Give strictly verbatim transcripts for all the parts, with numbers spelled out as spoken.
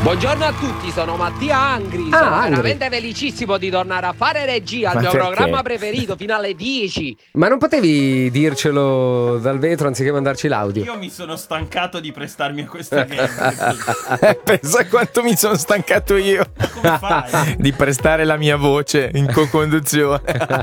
Buongiorno a tutti, sono Mattia Angri. Ah, sono Angri. veramente felicissimo di tornare a fare regia al Ma mio perché? programma preferito fino alle dieci. Ma non potevi dircelo dal vetro anziché mandarci l'audio? Io mi sono stancato di prestarmi a questa gag. Eh, Pensa quanto mi sono stancato io Come fai? di prestare la mia voce in co-conduzione.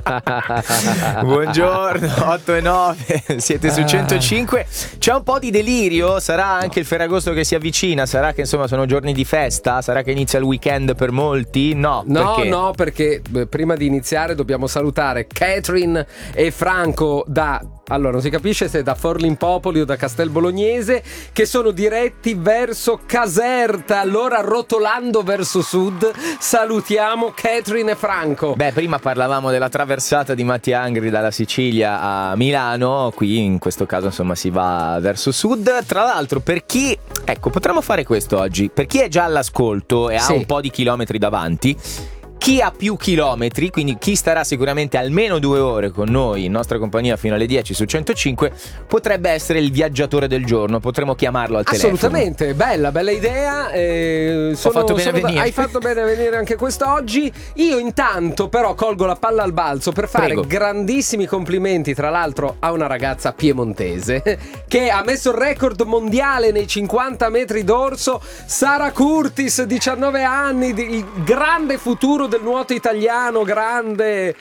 Buongiorno, otto e nove, siete su centocinque. C'è un po' di delirio, sarà anche il Ferragosto che si avvicina, sarà che insomma sono giorni di festa, sarà che inizia il weekend per molti? No, No, perché? no, perché beh, prima di iniziare dobbiamo salutare Catherine e Franco da... Allora, non si capisce se è da Forlimpopoli o da Castel Bolognese, che sono diretti verso Caserta. Allora, rotolando verso sud, salutiamo Catherine e Franco. Beh, prima parlavamo della traversata di Mattia Angri dalla Sicilia a Milano, qui in questo caso insomma si va verso sud. Tra l'altro, per chi, ecco, potremmo fare questo oggi, per chi è già all'ascolto e Sì. ha un po' di chilometri davanti, chi ha più chilometri, quindi chi starà sicuramente almeno due ore con noi in nostra compagnia fino alle dieci su centocinque, potrebbe essere il viaggiatore del giorno, potremmo chiamarlo al telefono. Assolutamente, bella, bella idea. eh, sono- fatto bene a sono da- venire. Hai fatto bene a venire anche quest'oggi. Io intanto però colgo la palla al balzo per fare Prego. grandissimi complimenti, tra l'altro, a una ragazza piemontese che ha messo il record mondiale nei cinquanta metri d'orso. Sara Curtis, diciannove anni, di- il grande futuro del nuoto italiano, grande,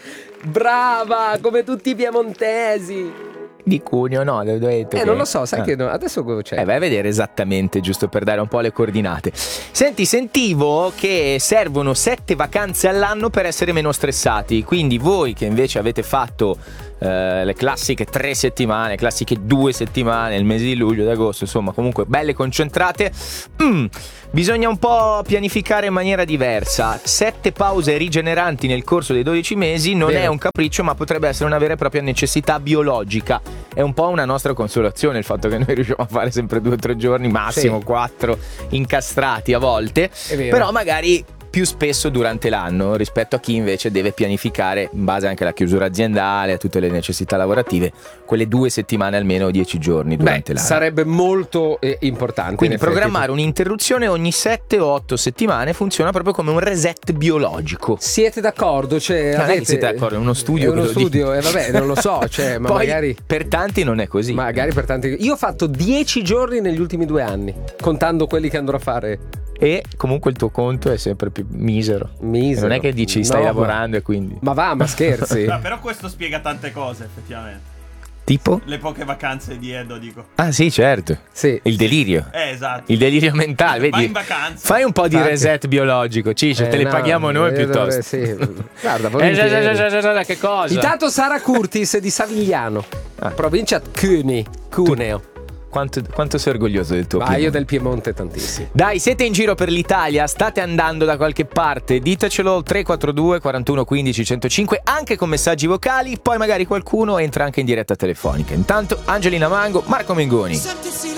brava, come tutti i piemontesi. Di Cuneo, no? Dove dovete Eh, che- non lo so, sai Ah. che no, adesso cosa c'è? Eh, vai a vedere esattamente, giusto per dare un po' le coordinate. Senti, sentivo che servono sette vacanze all'anno per essere meno stressati. Quindi voi che invece avete fatto eh, le classiche tre settimane, classiche due settimane, il mese di luglio, d'agosto, insomma, comunque belle concentrate, mm, bisogna un po' pianificare in maniera diversa. Sette pause rigeneranti nel corso dei dodici mesi non Vero. è un capriccio, ma potrebbe essere una vera e propria necessità biologica. È un po' una nostra consolazione il fatto che noi riusciamo a fare sempre due o tre giorni, massimo Sì. quattro, incastrati a volte, È vero. però magari più spesso durante l'anno rispetto a chi invece deve pianificare, in base anche alla chiusura aziendale, a tutte le necessità lavorative, quelle due settimane almeno o dieci giorni durante Beh, l'anno. sarebbe molto eh, importante. Quindi in effetti. programmare un'interruzione ogni sette o otto settimane funziona proprio come un reset biologico. Siete d'accordo? Cioè, Non è che avete- siete d'accordo, è uno studio È che uno lo studio, e vabbè, non lo so, cioè, ma Poi magari. per tanti non è così. Magari per tanti. Io ho fatto dieci giorni negli ultimi due anni, contando quelli che andrò a fare. E comunque il tuo conto è sempre più misero. Misero. Non è che dici stai No, lavorando e quindi. Ma va, ma scherzi. No, però questo spiega tante cose, effettivamente. Tipo? Le poche vacanze di Edo, dico. Ah sì, certo. Sì. Il delirio. Eh, esatto. Il delirio mentale, vedi? Vai in vacanza. Fai un po' di Infatti. reset biologico, Ciccio, Eh, te le no, paghiamo noi io piuttosto. dovrei- sì. Guarda, Eh, volentieri. già, già, già, già, già, che cosa? Intanto Sara Curtis di Savigliano, Ah. provincia Cuneo. Cuneo. Quanto, quanto sei orgoglioso del tuo Ma Piemonte. io del Piemonte tantissimo. Dai, siete in giro per l'Italia, state andando da qualche parte, ditecelo al tre quattro due quarantuno quindici centocinque, anche con messaggi vocali, poi magari qualcuno entra anche in diretta telefonica. Intanto Angelina Mango, Marco Mengoni. Senti sì,